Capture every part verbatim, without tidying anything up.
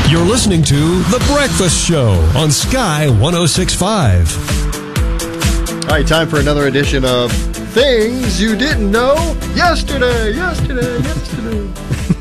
You're listening to The Breakfast Show on Sky one oh six point five. All right, time for another edition of Things You Didn't Know Yesterday, Yesterday, Yesterday.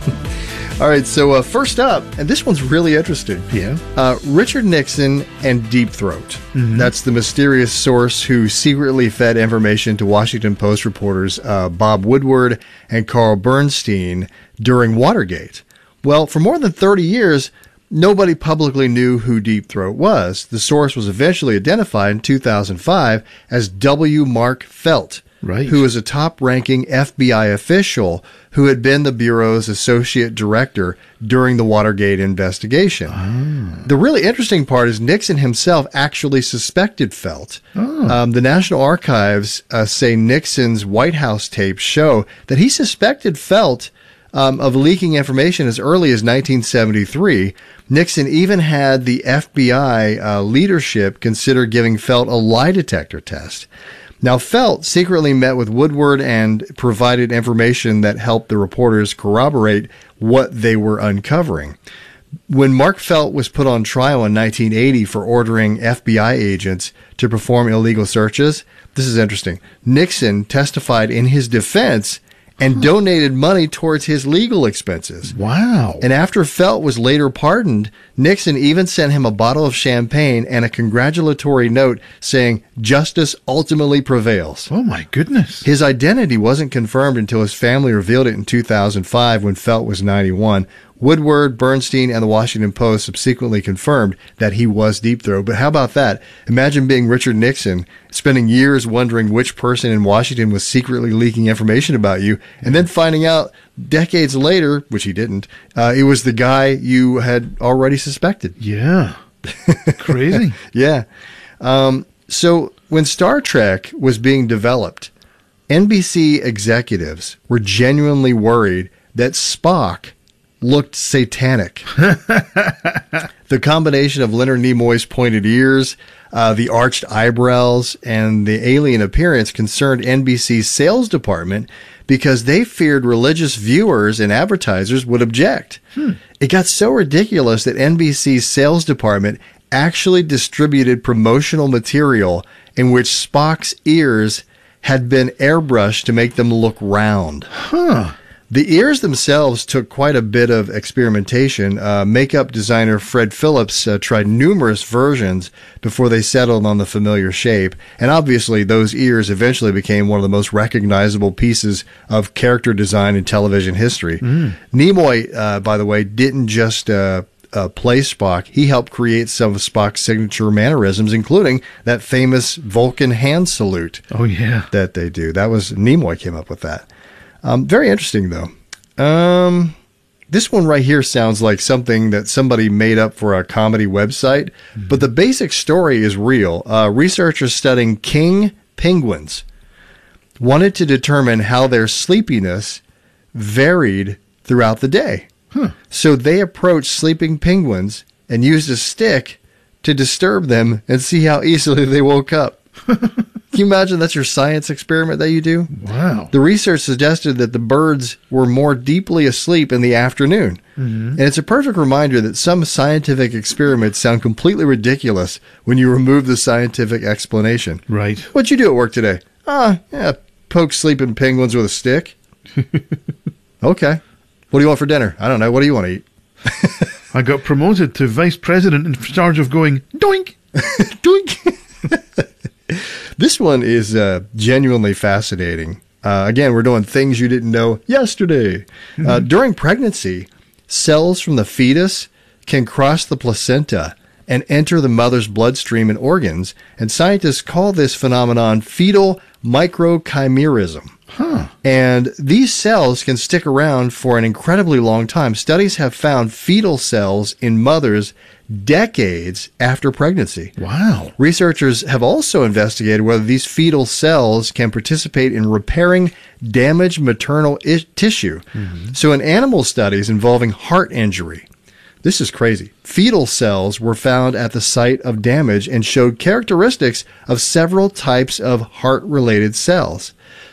All right, so uh, first up, and this one's really interesting. Yeah. Uh, Richard Nixon and Deep Throat. Mm-hmm. That's the mysterious source who secretly fed information to Washington Post reporters uh, Bob Woodward and Carl Bernstein during Watergate. Well, for more than thirty years, nobody publicly knew who Deep Throat was. The source was eventually identified in two thousand five as W. Mark Felt, right, who was a top-ranking F B I official who had been the Bureau's associate director during the Watergate investigation. Ah. The really interesting part is Nixon himself actually suspected Felt. Oh. Um, the National Archives uh, say Nixon's White House tapes show that he suspected Felt um, of leaking information as early as nineteen seventy-three. Nixon even had the F B I uh, leadership consider giving Felt a lie detector test. Now, Felt secretly met with Woodward and provided information that helped the reporters corroborate what they were uncovering. When Mark Felt was put on trial in nineteen eighty for ordering F B I agents to perform illegal searches, this is interesting. Nixon testified in his defense and huh. donated money towards his legal expenses. Wow. And after Felt was later pardoned, Nixon even sent him a bottle of champagne and a congratulatory note saying, "Justice ultimately prevails." Oh, my goodness. His identity wasn't confirmed until his family revealed it in two thousand five when Felt was ninety-one. Woodward, Bernstein, and the Washington Post subsequently confirmed that he was Deep Throat. But how about that? Imagine being Richard Nixon, spending years wondering which person in Washington was secretly leaking information about you, and then finding out decades later, which he didn't, uh, it was the guy you had already suspected. Yeah. Crazy. Yeah. Um, so when Star Trek was being developed, N B C executives were genuinely worried that Spock looked satanic. The combination of Leonard Nimoy's pointed ears, uh, the arched eyebrows, and the alien appearance concerned N B C's sales department because they feared religious viewers and advertisers would object. Hmm. It got so ridiculous that N B C's sales department actually distributed promotional material in which Spock's ears had been airbrushed to make them look round. Huh. The ears themselves took quite a bit of experimentation. Uh, makeup designer Fred Phillips uh, tried numerous versions before they settled on the familiar shape. And obviously, those ears eventually became one of the most recognizable pieces of character design in television history. Mm. Nimoy, uh, by the way, didn't just uh, uh, play Spock. He helped create some of Spock's signature mannerisms, including that famous Vulcan hand salute. Oh, yeah. That they do. That was Nimoy came up with that. Um, very interesting, though. Um, this one right here sounds like something that somebody made up for a comedy website, mm-hmm. but the basic story is real. Uh, researchers studying king penguins wanted to determine how their sleepiness varied throughout the day. Huh. So they approached sleeping penguins and used a stick to disturb them and see how easily they woke up. Can you imagine that's your science experiment that you do? Wow. The research suggested that the birds were more deeply asleep in the afternoon. Mm-hmm. And it's a perfect reminder that some scientific experiments sound completely ridiculous when you remove the scientific explanation. Right. What'd you do at work today? Ah, yeah, poke sleeping penguins with a stick. Okay. What do you want for dinner? I don't know. What do you want to eat? I got promoted to vice president in charge of going, doink! Doink! This one is uh, genuinely fascinating. Uh, again, we're doing things you didn't know yesterday. Mm-hmm. Uh, during pregnancy, cells from the fetus can cross the placenta and enter the mother's bloodstream and organs, and scientists call this phenomenon fetal microchimerism. Huh. And these cells can stick around for an incredibly long time. Studies have found fetal cells in mothers decades after pregnancy. Wow. Researchers have also investigated whether these fetal cells can participate in repairing damaged maternal I- tissue. Mm-hmm. So in animal studies involving heart injury, this is crazy. Fetal cells were found at the site of damage and showed characteristics of several types of heart-related cells.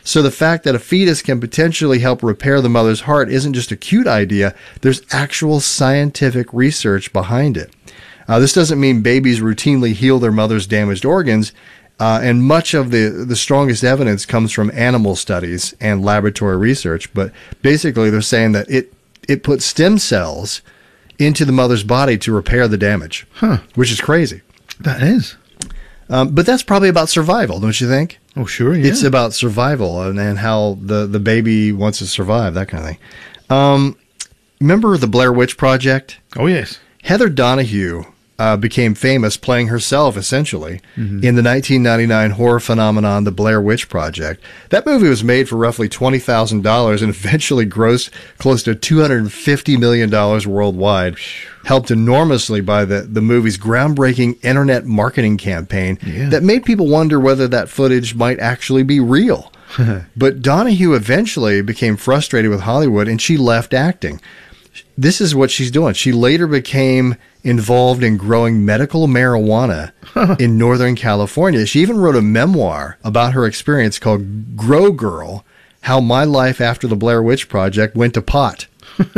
So the fact that a fetus can potentially help repair the mother's heart isn't just a cute idea. There's actual scientific research behind it. Uh, this doesn't mean babies routinely heal their mother's damaged organs. Uh, and much of the, the strongest evidence comes from animal studies and laboratory research. But basically, they're saying that it, it puts stem cells into the mother's body to repair the damage, Huh. which is crazy. That is. Um, but that's probably about survival, don't you think? Oh, sure, yeah. It's about survival and, and how the, the baby wants to survive, that kind of thing. Um, remember the Blair Witch Project? Oh, yes. Heather Donahue uh, became famous playing herself, essentially, Mm-hmm. in the nineteen ninety-nine horror phenomenon, The Blair Witch Project. That movie was made for roughly twenty thousand dollars and eventually grossed close to two hundred fifty million dollars worldwide, helped enormously by the, the movie's groundbreaking internet marketing campaign Yeah. that made people wonder whether that footage might actually be real. But Donahue eventually became frustrated with Hollywood and she left acting. This is what she's doing. She later became involved in growing medical marijuana in Northern California. She even wrote a memoir about her experience called Grow Girl, How My Life After the Blair Witch Project Went to Pot.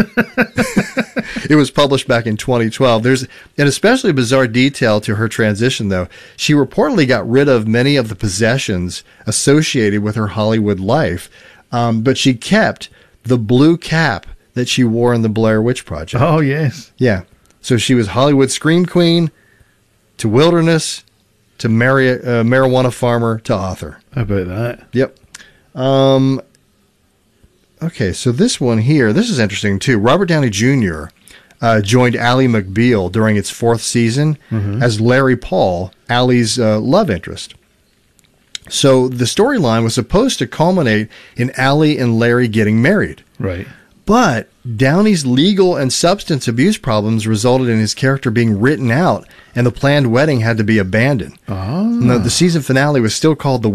It was published back in twenty twelve. There's an especially bizarre detail to her transition, though. She reportedly got rid of many of the possessions associated with her Hollywood life, um, but she kept the blue cap that she wore in the Blair Witch Project. Oh, yes. Yeah. So she was Hollywood scream queen to wilderness to mari- uh, marijuana farmer to author. How about that? Yep. Um, okay, so this one here, this is interesting too. Robert Downey Junior uh, joined Ally McBeal during its fourth season as Larry Paul, Ally's uh, love interest. So the storyline was supposed to culminate in Ally and Larry getting married. Right. But Downey's legal and substance abuse problems resulted in his character being written out, and the planned wedding had to be abandoned. Oh. No, the season finale was still called The